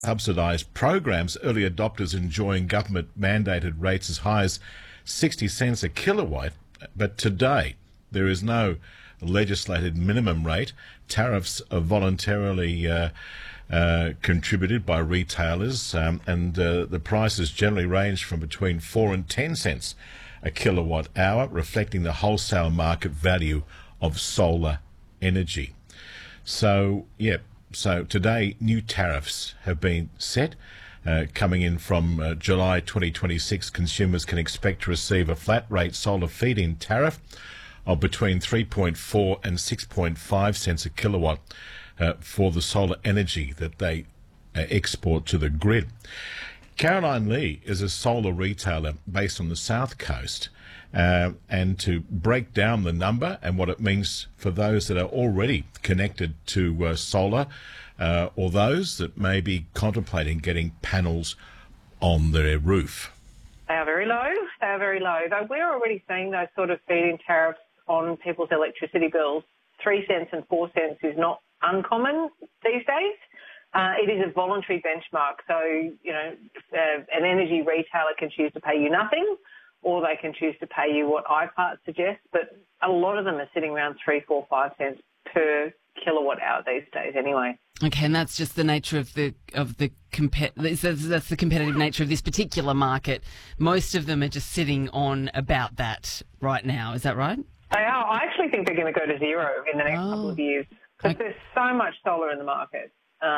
subsidised programs, early adopters enjoying government-mandated rates as high as 60 cents a kilowatt. But today, there is no legislated minimum rate. Tariffs are voluntarily contributed by retailers, and the prices generally range from between 4 and 10 cents a kilowatt hour, reflecting the wholesale market value of solar energy. So today new tariffs have been set. Coming in from July 2026, consumers can expect to receive a flat rate solar feed-in tariff of between 3.4 and 6.5 cents a kilowatt for the solar energy that they export to the grid. Caroline Lee is a solar retailer based on the South Coast, and to break down the number and what it means for those that are already connected to solar, or those that may be contemplating getting panels on their roof. They are very low. Though we're already seeing those sort of feed-in tariffs on people's electricity bills. 3 cents and 4 cents is not uncommon these days. It is a voluntary benchmark, so, an energy retailer can choose to pay you nothing, or they can choose to pay you what iPart suggests, but a lot of them are sitting around 3, 4, 5 cents per kilowatt hour these days anyway. Okay, and that's just the nature of that's the competitive nature of this particular market. Most of them are just sitting on about that right now, is that right? They are. I actually think they're going to go to zero in the next couple of years, because there's so much solar in the market,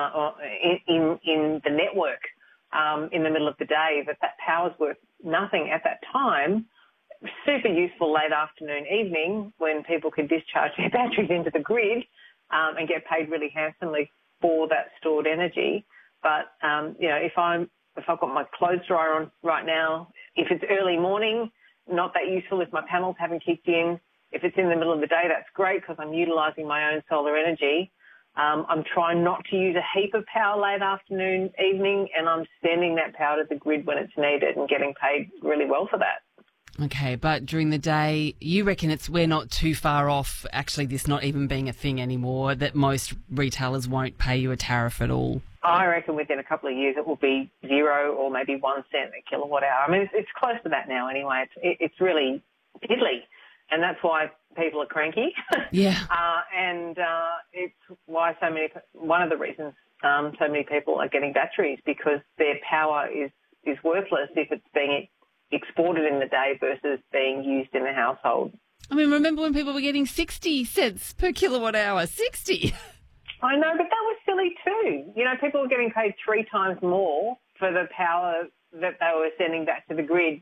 in the network, in the middle of the day, that power's worth nothing at that time. Super useful late afternoon, evening, when people can discharge their batteries into the grid and get paid really handsomely for that stored energy. But if I've got my clothes dryer on right now, if it's early morning, not that useful if my panels haven't kicked in. If it's in the middle of the day, that's great because I'm utilising my own solar energy. I'm trying not to use a heap of power late afternoon, evening, and I'm sending that power to the grid when it's needed and getting paid really well for that. Okay, but during the day, you reckon we're not too far off actually this not even being a thing anymore, that most retailers won't pay you a tariff at all? I reckon within a couple of years it will be 0 or maybe 1 cent a kilowatt hour. I mean, it's close to that now anyway. It's really piddly, and that's why people are cranky. Yeah. It's why one of the reasons so many people are getting batteries, because their power is worthless if it's being exported in the day versus being used in the household. I mean, remember when people were getting 60 cents per kilowatt hour? 60! I know, but that was silly too. People were getting paid 3 times more for the power that they were sending back to the grid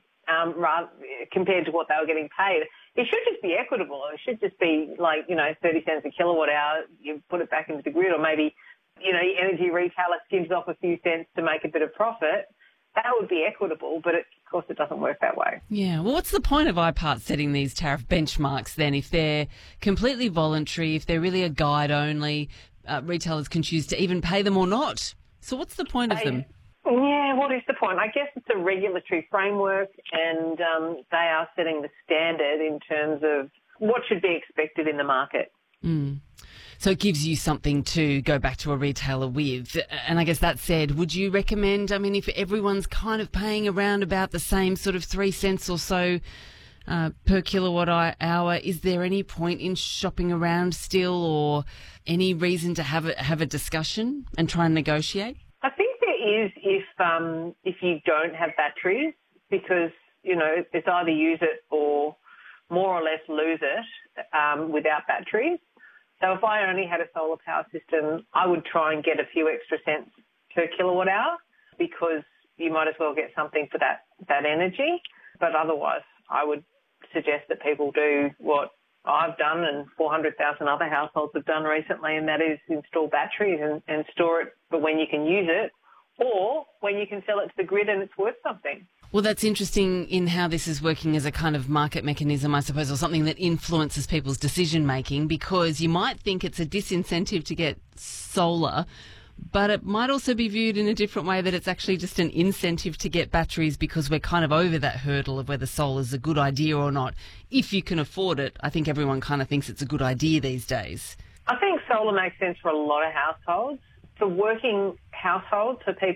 compared to what they were getting paid. It should just be equitable. It should just be 30 cents a kilowatt hour, you put it back into the grid, or maybe, the energy retailer skims off a few cents to make a bit of profit. That would be equitable, but of course it doesn't work that way. Yeah, well, what's the point of iPart setting these tariff benchmarks then if they're completely voluntary, if they're really a guide only, retailers can choose to even pay them or not? So what's the point of them? Yeah, what is the point? I guess it's a regulatory framework, and they are setting the standard in terms of what should be expected in the market. Mm. So it gives you something to go back to a retailer with. And I guess that said, would you recommend, if everyone's kind of paying around about the same sort of 3 cents or so per kilowatt hour, is there any point in shopping around still, or any reason to have a discussion and try and negotiate? I think there is if you don't have batteries, because, it's either use it or more or less lose it without batteries. So if I only had a solar power system, I would try and get a few extra cents per kilowatt hour, because you might as well get something for that energy. But otherwise, I would suggest that people do what I've done and 400,000 other households have done recently, and that is install batteries and store it for when you can use it, or when you can sell it to the grid and it's worth something. Well, that's interesting in how this is working as a kind of market mechanism, I suppose, or something that influences people's decision-making, because you might think it's a disincentive to get solar, but it might also be viewed in a different way, that it's actually just an incentive to get batteries, because we're kind of over that hurdle of whether solar is a good idea or not. If you can afford it, I think everyone kind of thinks it's a good idea these days. I think solar makes sense for a lot of households. For working households, for people